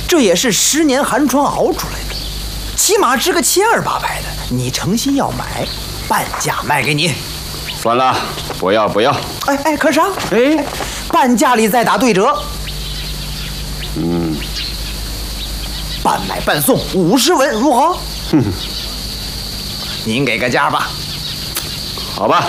这也是10年寒窗熬出来的，起码值个700-800的。你诚心要买，半价卖给你。 算了，不要。 哎，可上，半价里再打对折。半买半送50文，如何？您给个价吧。 好吧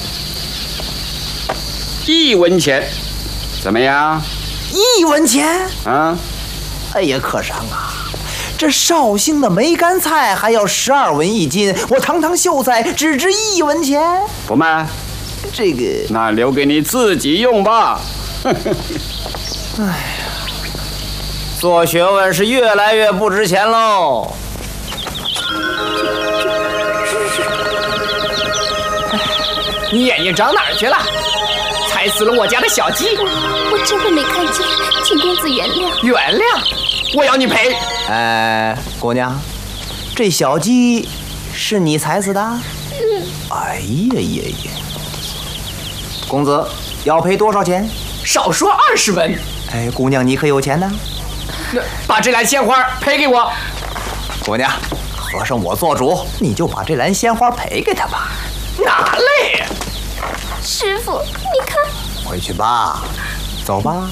，1文钱，怎么样 ？1文钱？ 啊？ 哎呀，可上啊！这绍兴的梅干菜还要12文1斤，我堂堂秀才只值1文钱， 不卖？ 这个那留给你自己用吧。 哎呀，做学问是越来越不值钱喽。 你眼睛长哪儿去了？踩死了我家的小鸡！ 我真的没看见，请公子原谅。 原谅？我要你赔！ 姑娘，这小鸡是你踩死的？哎呀！公子要赔多少钱？ 少说20文。 哎，姑娘，你可有钱呢？ 那把这篮鲜花赔给我。 姑娘，和尚我做主，你就把这篮鲜花赔给他吧。 哪来呀？ 师傅，你看。 回去吧，走吧。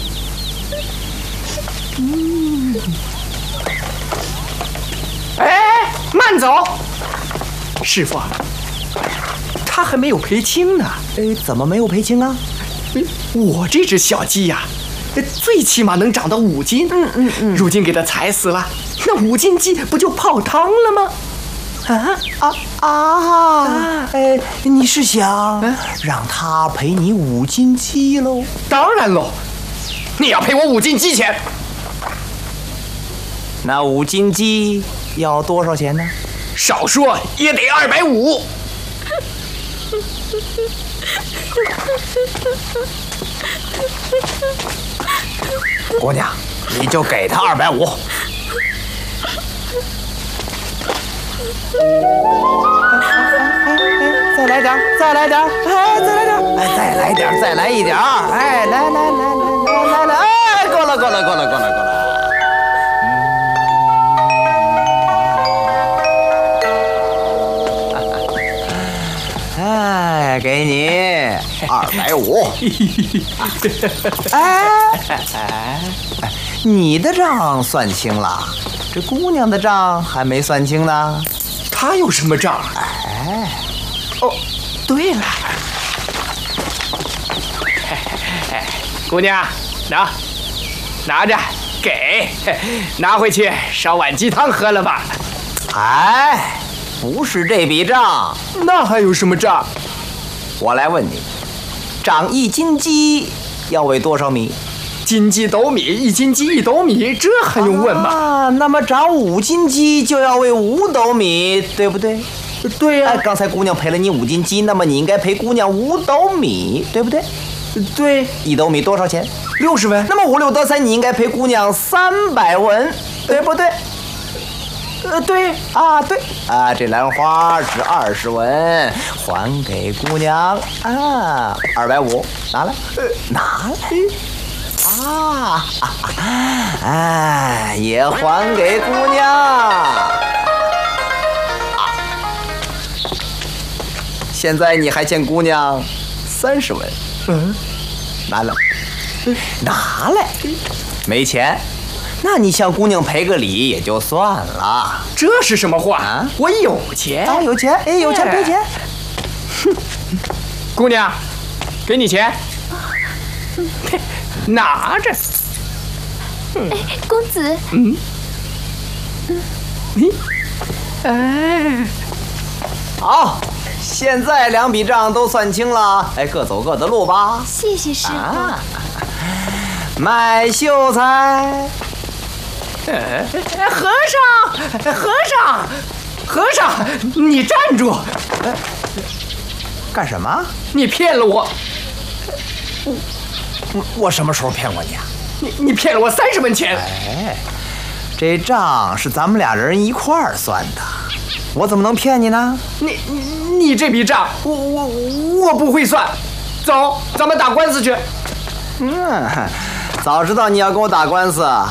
哎，慢走！师傅，他还没有赔清呢。 怎么没有赔清啊？ 我这只小鸡呀，最起码能长到5斤。如今给它踩死了，那5斤鸡不就泡汤了吗？ 你是想让他赔你5斤鸡喽？ 当然喽，你要赔我5斤鸡钱。 那5斤鸡要多少钱呢？ 少说也得250。 姑娘，你就给他250。再来点，再来点，再来一点，来，够了。给你250。你的账算清了，这姑娘的账还没算清呢。 她有什么账？对了，姑娘，拿着，给，拿回去烧碗鸡汤喝了吧。 不是这笔账。 那还有什么账？ 我来问你，长1斤鸡要喂多少米？ 斤鸡斗米，1斤鸡1斗米，这还用问吗？ 那么长5斤鸡就要喂5斗米，对不对？ 对呀。 刚才姑娘赔了你5斤鸡，那么你应该赔姑娘5斗米，对不对？ 对。 1斗米多少钱 ？60文。 那么5、6得3，你应该赔姑娘300文，对不对？ 对。 对。这兰花是20文，还给姑娘250，拿来。也还给姑娘。现在你还欠姑娘30文。拿来。没钱，那你向姑娘赔个礼也就算了。 这是什么话？我有钱。 有钱，有钱赔钱。 姑娘，给你钱。拿着。 公子。 好，现在2笔账都算清了，各走各的路吧。 谢谢师傅。 卖秀才。 和尚，你站住！ 干什么？ 你骗了我！ 我什么时候骗过你啊？ 你骗了我30文钱！ 这账是咱们俩人一块儿算的，我怎么能骗你呢？ 你这笔账，我不会算。走，咱们打官司去。 早知道你要跟我打官司，